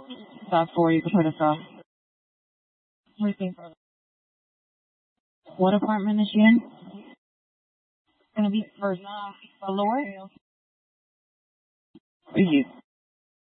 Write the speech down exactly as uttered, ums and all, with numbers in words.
Stop four, you can put us off. Waiting for what apartment is she in? It's gonna be first floor. Easy.